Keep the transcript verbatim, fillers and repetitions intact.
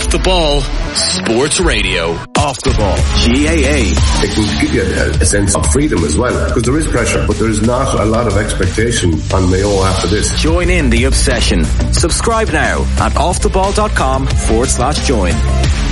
Off the Ball Sports Radio. Off the Ball. G A A. It can give you a, a sense of freedom as well, because there is pressure, but there is not a lot of expectation on Mayo after this. Join in the obsession. Subscribe now at offtheball.com forward slash join.